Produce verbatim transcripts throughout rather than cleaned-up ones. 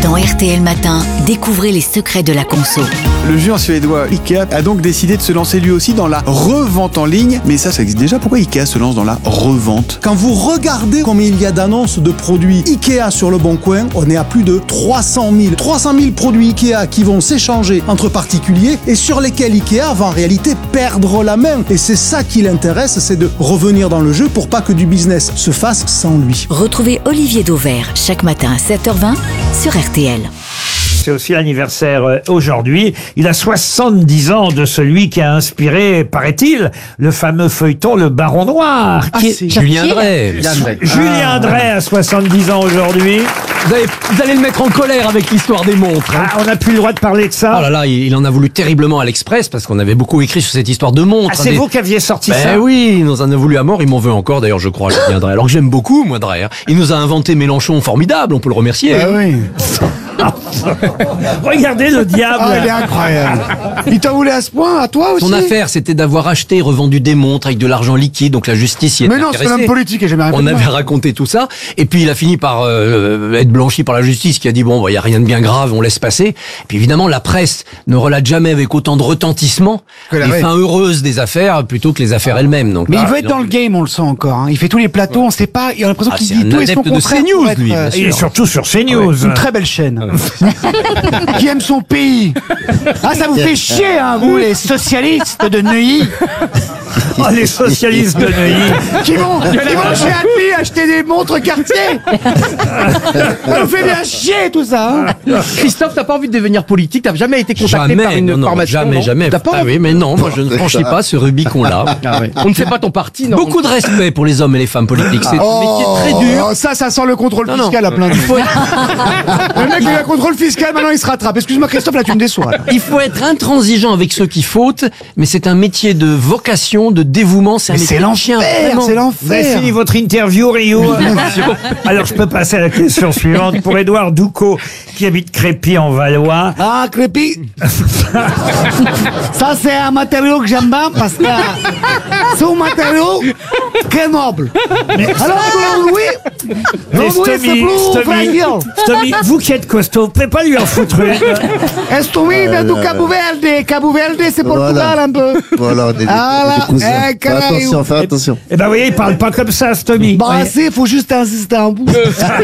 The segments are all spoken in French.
Dans R T L Matin, découvrez les secrets de la conso. Le géant suédois Ikea a donc décidé de se lancer lui aussi dans la revente en ligne. Mais ça, ça existe déjà. Pourquoi Ikea se lance dans la revente? Quand vous regardez combien il y a d'annonces de produits Ikea sur le Bon Coin, on est à plus de trois cent mille. trois cent mille produits Ikea qui vont s'échanger entre particuliers et sur lesquels Ikea va en réalité perdre la main. Et c'est ça qui l'intéresse, c'est de revenir dans le jeu pour pas que du business se fasse sans lui. Retrouvez Olivier Dauvert chaque matin à sept heures vingt sur R T L. C'est aussi l'anniversaire euh, aujourd'hui. Il a soixante-dix ans de celui qui a inspiré, paraît-il, le fameux feuilleton Le Baron Noir. Ah, qui est- c'est Julien Drey. Julien Drey a soixante-dix ans aujourd'hui. Vous allez, vous allez le mettre en colère avec l'histoire des montres. hein. Ah, on n'a plus le droit de parler de ça. Oh là là, il, il en a voulu terriblement à l'Express parce qu'on avait beaucoup écrit sur cette histoire de montres. Ah, c'est Des- vous qui aviez sorti Ben ça. oui, il nous en a voulu à mort, il m'en veut encore d'ailleurs, je crois, Julien Drey. Alors que j'aime beaucoup, moi, Drey. hein. Il nous a inventé Mélenchon formidable, on peut le remercier. Ah oui. Regardez le diable. Ah, il est incroyable. Il t'en voulait à ce point, à toi aussi? Son affaire, c'était d'avoir acheté et revendu des montres avec de l'argent liquide, donc la justice y était Mais non, c'est intéressée. l'homme politique et j'ai jamais rien On fait de avait mal. raconté tout ça, et puis il a fini par euh, être blanchi par la justice, qui a dit bon, il y a rien de bien grave, on laisse passer. Et puis évidemment, la presse ne relate jamais avec autant de retentissement Que la les vraie. fins heureuses des affaires plutôt que les affaires elles-mêmes. Donc, Mais ah, il veut être non, dans le game, on le sent encore. hein. Il fait tous les plateaux, on sait pas. Il a l'impression Ah, qu'il c'est dit un tout et son adepte de contraire. CNews, pour être, lui, euh, bien Il est surtout sur CNews. Une très belle chaîne. Qui aime son pays. Ah, ça vous fait chier, hein, vous, les socialistes de Neuilly, Oh, les socialistes de Neuilly. qui vont, qui vont chez Admi acheter des montres quartier. Ça vous fait bien chier, tout ça. hein. Christophe, t'as pas envie de devenir politique? T'as jamais été contacté jamais, par une non, non, formation? jamais, non jamais. T'as pas Ah envie oui, mais non, moi je ne franchis pas ce Rubicon-là. On ne sait pas ton parti, non? Beaucoup de respect pour les hommes et les femmes politiques. C'est un métier très dur. Oh, ça, ça sent le contrôle Non, non. fiscal à plein de Il faut, Le mec, il a un contrôle fiscal, maintenant il se rattrape. Excuse-moi, Christophe, là, tu me déçois. là. il faut être intransigeant avec ceux qui fautent, mais c'est un métier de vocation, de dévouement, c'est un Mais métier c'est de chien. l'enfer, vraiment. c'est Vous avez l'enfer. fini votre interview, Rio. Alors, je peux passer à la question suivante. Pour Édouard Doucot, qui habite Crépy en Valois. Ah, Crépy. Ça, c'est un matériau que j'aime bien parce que c'est un matériau très noble. Alors que l'Andouille, Mais l'Andouille, c'est Stomy, plus Stomy, fragile. Stomy, vous qui êtes costaud, vous pouvez pas lui en foutre une. Estoumi vient du Cabo Verde. Cabo Verde, c'est Portugal un peu. Voilà, des, des, Ah, des cousins. là, eh, Fais Canario. attention, fais attention. Eh ben, vous voyez, il parle pas comme ça, Stomy. Bah, si, faut juste insister un bout.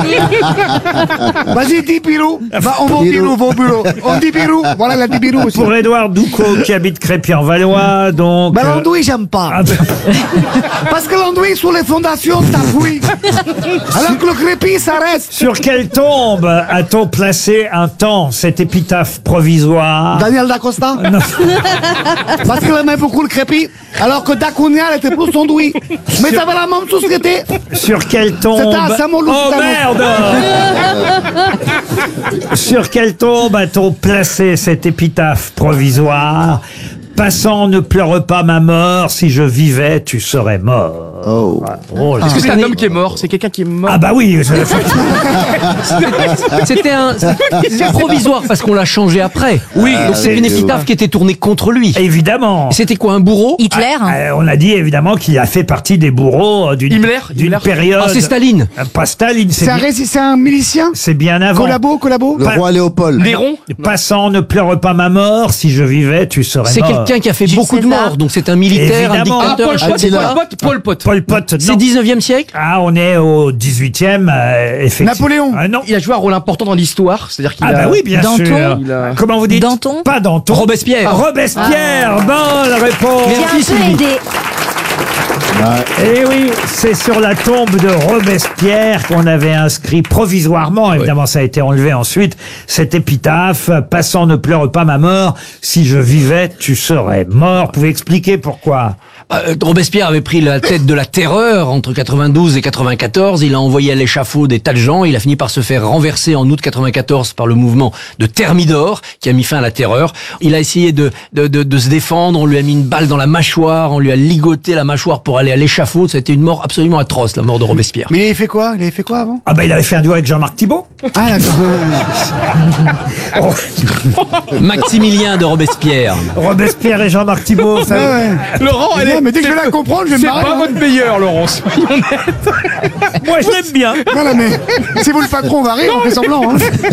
Vas-y, dis Pirou. Bah, on va au Pirou, va au bureau. On dit Pirou. Voilà, il a dit Pirou aussi. Pour Édouard Doucot, qui habite Crépy en Valois, donc. Bah, euh, l'andouille, j'aime pas. ah, ben, Parce que l'andouille, sur les fondations, t'as fouillé. Alors que le crépi, ça reste. sur quelle tombe a-t-on placé un temps cette épitaphe provisoire? Daniel D'Acosta. Non. Parce qu'il aimait beaucoup le crépi. Alors que Dacunia, elle était plus son douille. Mais ça va la même société. Sur quelle tombe? C'était à Saint-Malo, Oh c'était à merde! Sur quelle tombe a-t-on placé cette épitaphe provisoire? Passant, ne pleure pas ma mort, si je vivais, tu serais mort. Oh. Oh là. Est-ce que c'est un homme qui est mort? C'est quelqu'un qui est mort? Ah bah oui, je- C'était un, c'était provisoire parce qu'on l'a changé après. Oui, donc c'est oui, une oui, épitaphe qui était tournée contre lui. évidemment. C'était quoi, un bourreau? Hitler. Euh, on a dit évidemment qu'il a fait partie des bourreaux euh, d'une Himmler d'une Himmler période. Ah, c'est Staline. Euh, Pas Staline, c'est C'est un, bien, réci- c'est un milicien. c'est bien avant. Collabo, collabo. Le Pas- roi Léopold. Néron? Passant, ne pleure pas ma mort, si je vivais, tu serais C'est mort. quelqu'un qui a fait beaucoup de César. morts, donc c'est un militaire, Évidemment. un Ah, dictateur. Paul un Pot, chef Paul d'État. Pot, Paul Pot. Pol Pot, C'est non. dix-neuvième siècle? Ah, on est au dix-huitième, euh, effectivement. Napoléon. Ah, non. Il a joué un rôle important dans l'histoire, c'est-à-dire qu'il Ah a... bah oui, bien Danton. sûr. Il a- Comment vous dites? Danton. Pas Danton. Robespierre. Robespierre, bonne réponse. J'ai un peu Sylvie. aidé. Eh oui, c'est sur la tombe de Robespierre qu'on avait inscrit provisoirement, évidemment ça a été enlevé ensuite, cette épitaphe, passant ne pleure pas ma mort, si je vivais tu serais mort. Vous pouvez expliquer pourquoi? Euh, Robespierre avait pris la tête de la terreur entre quatre-vingt-douze et quatre-vingt-quatorze. Il a envoyé à l'échafaud des tas de gens. Il a fini par se faire renverser en août quatre-vingt-quatorze par le mouvement de Thermidor, qui a mis fin à la terreur. Il a essayé de, de, de, de se défendre. On lui a mis une balle dans la mâchoire. On lui a ligoté la mâchoire pour aller à l'échafaud. Ça a été une mort absolument atroce, la mort de Robespierre. Mais il avait fait quoi Il avait fait quoi avant? Ah bah il avait fait un duo avec Jean-Marc Thibault. Ah, d'accord. Maximilien de Robespierre. Robespierre et Jean-Marc Thibault, ça... Ouais, ouais. Laurent, elle Non, est... mais dès que je vais la comprendre, je vais me C'est marrer. pas hein. votre meilleur, Laurent, soyons honnêtes. Moi je l'aime bien. Voilà, mais si vous le patron, on va rire, on fait semblant. Hein.